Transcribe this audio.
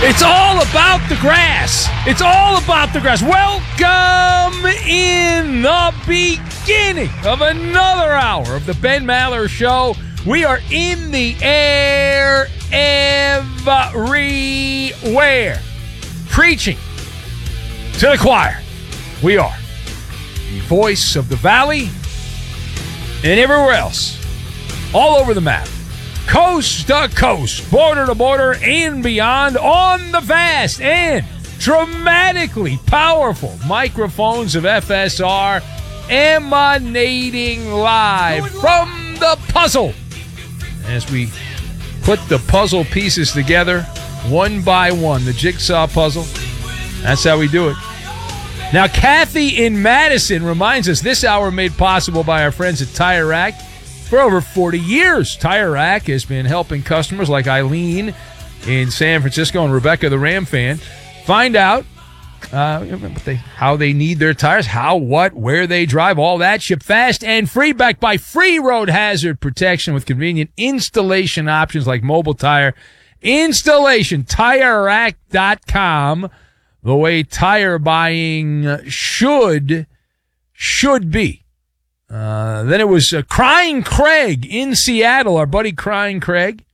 It's all about the grass. It's all about the grass. Welcome in the beginning of another hour of the Ben Maller Show. We are in the air everywhere. Preaching to the choir. We are the voice of the valley and everywhere else. All over the map. Coast to coast, border to border, and beyond on the vast and dramatically powerful microphones of FSR emanating live from the puzzle. As we put the puzzle pieces together one by one, the jigsaw puzzle, that's how we do it. Now, Kathy in Madison reminds us this hour made possible by our friends at Tire Rack. For over 40 years, Tire Rack has been helping customers like Eileen in San Francisco and Rebecca, the Ram fan, find out how they need their tires, how, what, where they drive, all that. Ship fast and free, backed by free road hazard protection with convenient installation options like mobile tire installation. TireRack.com, the way tire buying should be. Then it was Crying Craig in Seattle, our buddy Crying Craig.